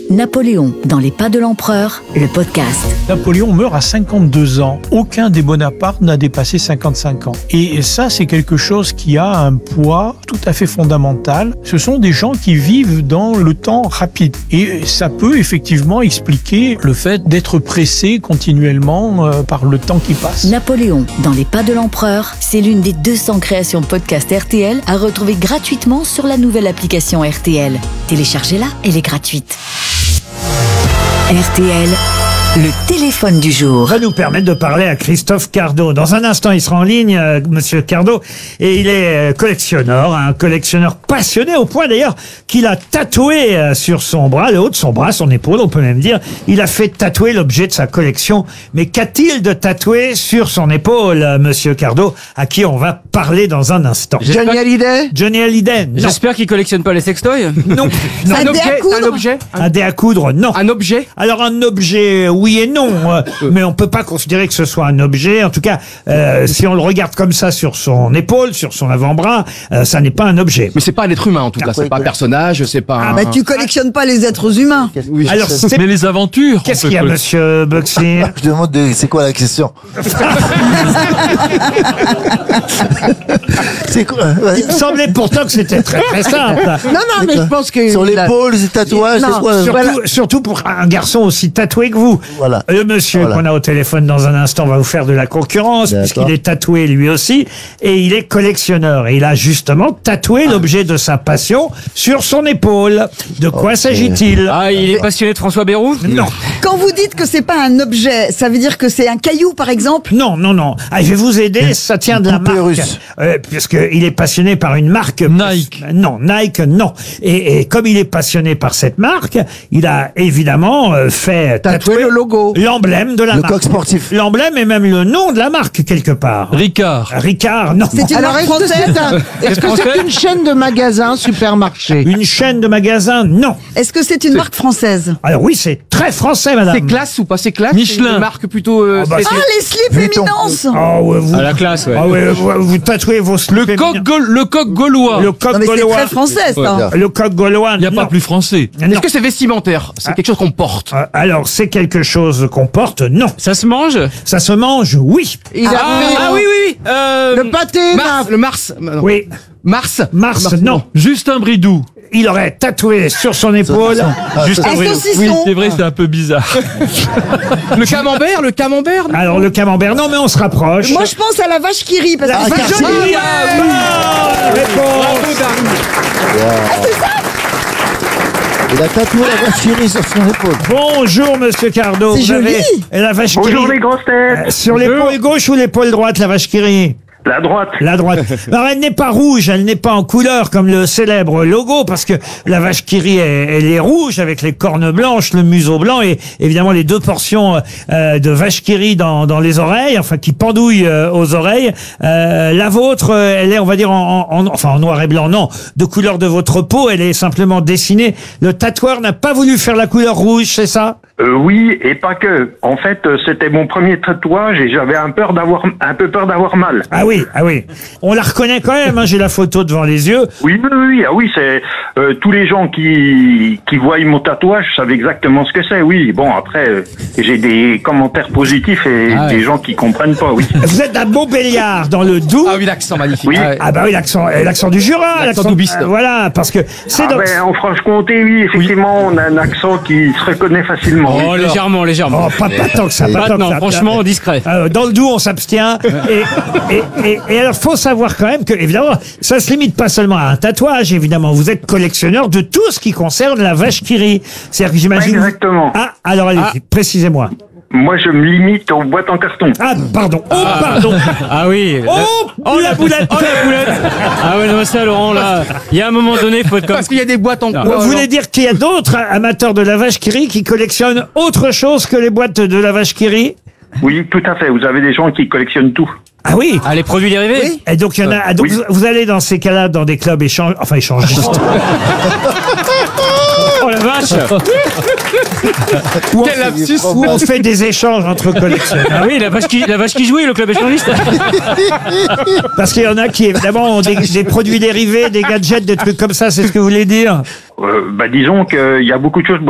Napoléon, dans les pas de l'empereur, le podcast. Napoléon meurt à 52 ans. Aucun des Bonaparte n'a dépassé 55 ans. Et ça, c'est quelque chose qui a un poids tout à fait fondamental. Ce sont des gens qui vivent dans le temps rapide. Et ça peut effectivement expliquer le fait d'être pressé continuellement par le temps qui passe. Napoléon, dans les pas de l'empereur, c'est l'une des 200 créations podcast RTL à retrouver gratuitement sur la nouvelle application RTL. Téléchargez-la, elle est gratuite. RTL, le téléphone du jour. Va nous permettre de parler à Christophe Cardot. Dans un instant, il sera en ligne, Monsieur Cardot, et il est collectionneur, un collectionneur passionné au point d'ailleurs qu'il a tatoué sur son bras, le haut de son bras, son épaule, on peut même dire, il a fait tatouer l'objet de sa collection. Mais qu'a-t-il de tatoué sur son épaule, Monsieur Cardot, à qui on va parler dans un instant? Johnny Hallyday? Johnny Hallyday, non. J'espère qu'il collectionne pas les sextoys. Non. Non. Un objet? Un dé à coudre, non. Un objet? Alors un objet, oui et non, mais on peut pas considérer que ce soit un objet. En tout cas, si on le regarde comme ça sur son épaule, sur son avant-bras, ça n'est pas un objet. Mais c'est pas un être humain en tout cas, c'est pas un personnage, c'est pas un... Bah tu collectionnes pas les êtres humains. Oui. Alors, Mais les aventures. qu'est-ce qu'il y a, Monsieur Buxley? Je demande, c'est quoi la question? C'est quoi? Il me semblait pourtant que c'était très très simple. Non, mais je pense que... Sur l'épaule, les tatouages, Non, c'est quoi? Surtout pour un garçon aussi tatoué que vous. Voilà. Le monsieur Voilà. qu'on a au téléphone dans un instant va vous faire de la concurrence, D'accord. puisqu'il est tatoué lui aussi, et il est collectionneur. Et il a justement tatoué l'objet de sa passion sur son épaule. De quoi s'agit-il? Ah, il est passionné de François Bayrou? Non. Quand vous dites que c'est pas un objet, ça veut dire que c'est un caillou, par exemple? Non. Ah, je vais vous aider, ça tient de la poupée marque. russe. Puisqu'il est passionné par une marque. Nike. Non, Nike, non. Et comme il est passionné par cette marque, il a évidemment fait tatouer le logo. l'emblème de la Le marque. coq sportif. L'emblème et même le nom de la marque, quelque part. Ricard. Ricard, non. C'est une marque française? Est-ce que c'est une chaîne de magasins, supermarché? Une chaîne de magasins, non. Est-ce que c'est une marque française? Alors oui, c'est très français, madame. C'est classe ou pas? C'est classe? Michelin. C'est une marque plutôt... bah, c'est- Ah, les slips Vuitton. éminence! Ah ouais, vous, À la classe, ouais. ah ouais, vous tatouez vos slips Le féminins. coq gaulois. Le coq Non, mais c'est gaulois. très français, ça. Le coq gaulois, Il n'y a non. pas plus français. Non. Est-ce que c'est vestimentaire? C'est quelque chose qu'on porte? Alors, c'est quelque chose qu'on porte, non. Ça se mange? Ça se mange, oui. Ah oui. Le pâté, Le Mars. Non. Oui. Mars? Mars, non. Justin Bridou. Il aurait tatoué sur son épaule. Justin Un Bridou. saucisson. Oui, c'est vrai, c'est un peu bizarre. Le camembert? Le camembert? non? Alors, le camembert, non, mais on se rapproche. Moi, je pense à la vache qui rit, parce que c'est vache joli. qui rit. Bonne réponse. Il a tatoué la vache qui rit sur son épaule. Bonjour, monsieur Cardot. C'est Vous joli. avez la vache qui Bonjour rit. les grosses têtes. Sur l'épaule gauche ou l'épaule droite, la vache qui rit? La droite. La droite. Alors, elle n'est pas rouge, elle n'est pas en couleur comme le célèbre logo, parce que la vache qui rit, elle est rouge avec les cornes blanches, le museau blanc et évidemment les deux portions de vache qui rit dans les oreilles, enfin qui pendouillent aux oreilles. La vôtre, elle est, on va dire, en noir et blanc, non, de couleur de votre peau, elle est simplement dessinée. Le tatoueur n'a pas voulu faire la couleur rouge, c'est ça? Oui, et pas que. En fait, c'était mon premier tatouage et j'avais un peu peur d'avoir mal. Ah oui. On la reconnaît quand même, hein, j'ai la photo devant les yeux. Oui, c'est tous les gens qui voient mon tatouage savent exactement ce que c'est. Oui, bon après, j'ai des commentaires positifs et des gens qui comprennent pas. Oui. Vous êtes à Montbéliard, dans le Doubs. Ah oui, l'accent magnifique. Oui. Ah ouais. Ah bah oui, l'accent du Jura, L'accent doubiste. voilà, parce que c'est Ah ben, en Franche-Comté, oui, effectivement, on a un accent qui se reconnaît facilement. Oh, légèrement. Oh, pas tant que ça, pas tant que Non, ça. franchement, discret. Dans le Doubs, on s'abstient. Et alors, faut savoir quand même que, évidemment, ça se limite pas seulement à un tatouage, évidemment. Vous êtes collectionneur de tout ce qui concerne la vache qui rit. C'est-à-dire que j'imagine... Exactement. Ah, alors allez, précisez-moi. Moi, je me limite aux boîtes en carton. Ah, pardon. Oh, pardon. Ah oui. Oh, la boulette. Ah ouais, non, ça, Laurent, là, il y a un moment donné, faut être comme... Parce qu'il y a des boîtes en Vous voulez dire qu'il y a d'autres amateurs de la vache qui rit qui collectionnent autre chose que les boîtes de la vache qui rit? Oui, tout à fait. Vous avez des gens qui collectionnent tout. Ah oui. Ah, les produits dérivés? Et donc il y en a. Donc Oui. vous allez dans ces cas-là dans des clubs échangistes. Oh la vache! Où on- Quel lapsus! où on fait des échanges entre collectionneurs. Ah oui, la vache qui jouait, le club échangiste. Parce qu'il y en a qui évidemment ont des produits dérivés, des gadgets, des trucs comme ça. C'est ce que vous voulez dire? Disons qu'il y a beaucoup de choses